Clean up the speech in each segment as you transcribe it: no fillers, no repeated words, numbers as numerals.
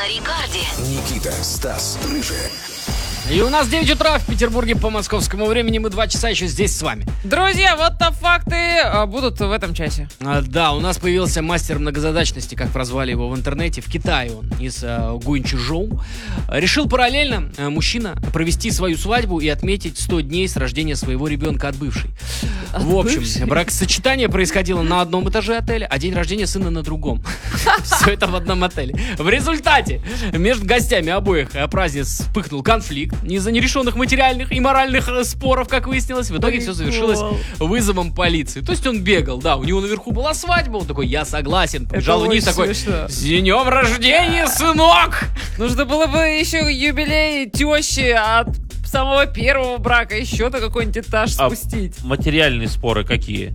на Рекорде. Никита, Стас, Рыжий. И у нас 9 утра в Петербурге по московскому времени. Мы 2 часа еще здесь с вами. Друзья, вот факты будут в этом часе. Да, у нас появился мастер многозадачности, как прозвали его в интернете. В Китае он, из Гуанчжоу. Решил параллельно мужчина провести свою свадьбу и отметить 100 дней с рождения своего ребенка от бывшей. В общем, бракосочетание происходило на одном этаже отеля, а день рождения сына на другом. Все это в одном отеле. В результате между гостями обоих праздниц вспыхнул конфликт из-за нерешенных материальных и моральных споров, как выяснилось. В итоге все завершилось вызовом полиции. То есть он бегал, да, у него наверху была свадьба, он такой, я согласен, побежал вниз такой, с днем рождения, сынок! Нужно было бы еще юбилей тещи от самого первого брака еще-то какой-нибудь этаж спустить. Материальные споры какие?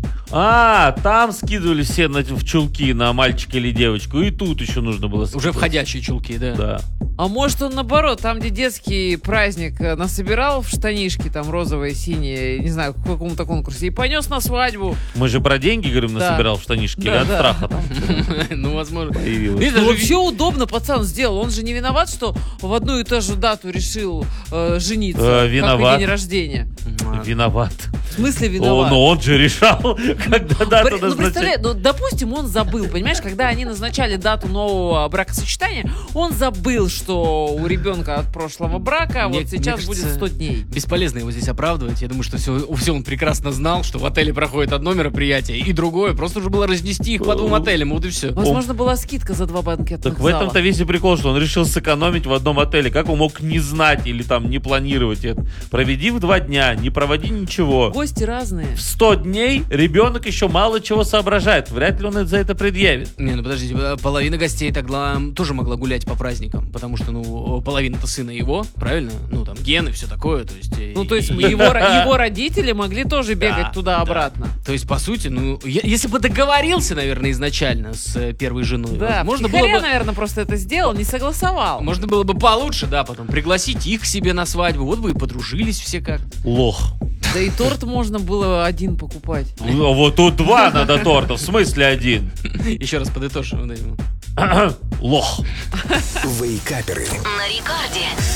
Там скидывали все в чулки на мальчика или девочку, и тут еще нужно было скидывать. Уже входящие чулки, да. Да. А может он наоборот, там где детский праздник насобирал в штанишки, там розовые, синие, не знаю, к какому-то конкурсе, и понес на свадьбу. Мы же про деньги говорим, Да. насобирал в штанишки, Да, или от да. страха там Ну, возможно. появилось. Ну, вообще удобно пацан сделал. Он же не виноват, что в одну и ту же дату решил жениться. Виноват. Как и день рождения. Виноват. В смысле виноват? Но он же решал, когда дату Ну, представляй, назначать. допустим, он забыл, понимаешь, когда они назначали дату нового бракосочетания, он забыл, что у ребенка от прошлого брака Мне вот сейчас кажется, будет 100 дней. Бесполезно его здесь оправдывать. Я думаю, что все он прекрасно знал, что в отеле проходит одно мероприятие и другое. Просто уже было разнести их по 2 отелям, вот и все. Возможно, была скидка за 2 банкетных Так в зала. этом-то весь и прикол, что он решил сэкономить в одном отеле. Как он мог не знать или там не планировать это? Проведи в 2 дня, не проводи ничего. Гости разные. В 100 дней ребенок еще мало чего соображает. Вряд ли он за это предъявит. Не, ну подождите, половина гостей тогда тоже могла гулять по праздникам, потому что, ну, половина-то сына его, правильно? Ну, там, гены, все такое, то есть... Ну, то есть его родители могли тоже бегать туда-обратно. То есть, по сути, ну, если бы договорился, наверное, изначально с первой женой, Да, можно было втихаря, бы... наверное, просто это сделал, не согласовал. Можно было бы получше, да, потом пригласить их к себе на свадьбу, вот бы и подружились все как. Лох. Да и торт можно было один покупать. Вот тут 2 надо торта, в смысле 1? Еще раз подытожим. Лох. Вейкаперы. На Рекорде.